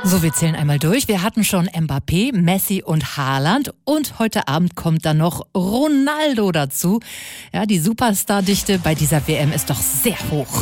So, wir zählen einmal durch. Wir hatten schon Mbappé, Messi und Haaland. Und heute Abend kommt dann noch Ronaldo dazu. Ja, die Superstar-Dichte bei dieser WM ist doch sehr hoch.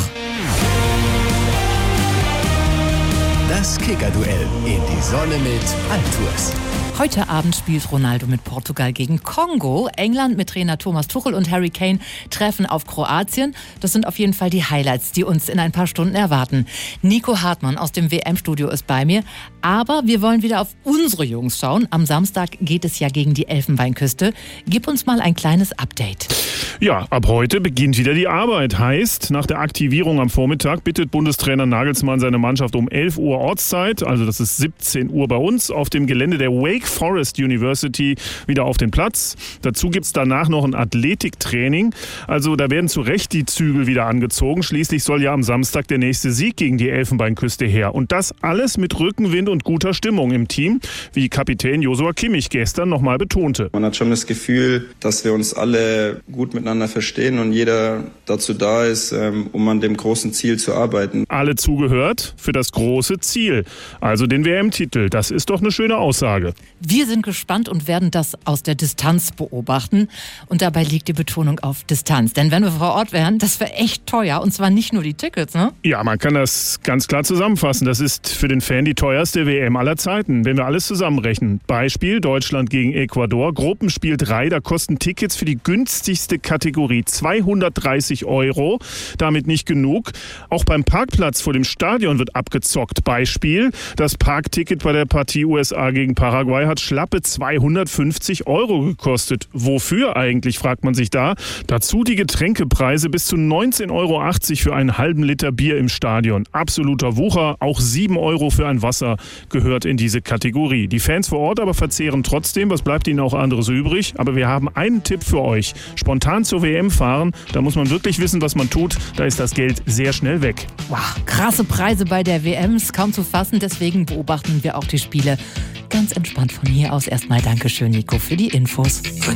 Das Kicker-Duell in die Sonne mit Altours. Heute Abend spielt Ronaldo mit Portugal gegen Kongo. England mit Trainer Thomas Tuchel und Harry Kane treffen auf Kroatien. Das sind auf jeden Fall die Highlights, die uns in ein paar Stunden erwarten. Nico Hartmann aus dem WM-Studio ist bei mir. Aber wir wollen wieder auf unsere Jungs schauen. Am Samstag geht es ja gegen die Elfenbeinküste. Gib uns mal ein kleines Update. Ja, ab heute beginnt wieder die Arbeit. Heißt, nach der Aktivierung am Vormittag bittet Bundestrainer Nagelsmann seine Mannschaft um 11 Uhr Ortszeit, also das ist 17 Uhr bei uns, auf dem Gelände der Wake Forest University wieder auf den Platz. Dazu gibt es danach noch ein Athletiktraining. Also da werden zu Recht die Zügel wieder angezogen. Schließlich soll ja am Samstag der nächste Sieg gegen die Elfenbeinküste her. Und das alles mit Rückenwind und guter Stimmung im Team, wie Kapitän Joshua Kimmich gestern nochmal betonte. Man hat schon das Gefühl, dass wir uns alle gut miteinander verstehen und jeder dazu da ist, um an dem großen Ziel zu arbeiten. Alle zugehört für das große Ziel, also den WM-Titel. Das ist doch eine schöne Aussage. Wir sind gespannt und werden das aus der Distanz beobachten. Und dabei liegt die Betonung auf Distanz. Denn wenn wir vor Ort wären, das wäre echt teuer. Und zwar nicht nur die Tickets, ne? Ja, man kann das ganz klar zusammenfassen. Das ist für den Fan die teuerste WM aller Zeiten, wenn wir alles zusammenrechnen. Beispiel Deutschland gegen Ecuador. Gruppenspiel 3, da kosten Tickets für die günstigste Kategorie 230 €. Damit nicht genug. Auch beim Parkplatz vor dem Stadion wird abgezockt. Beispiel, das Parkticket bei der Partie USA gegen Paraguay hat schlappe 250 € gekostet. Wofür eigentlich, fragt man sich da. Dazu die Getränkepreise bis zu 19,80 € für einen halben Liter Bier im Stadion. Absoluter Wucher. Auch 7 € für ein Wasser gehört in diese Kategorie. Die Fans vor Ort aber verzehren trotzdem. Was bleibt ihnen auch anderes übrig? Aber wir haben einen Tipp für euch. Spontan zur WM fahren, da muss man wirklich wissen, was man tut. Da ist das Geld sehr schnell weg. Wow, krasse Preise bei der WM, ist kaum zu fassen. Deswegen beobachten wir auch die Spiele ganz entspannt von hier aus. Erstmal Dankeschön, Nico, für die Infos.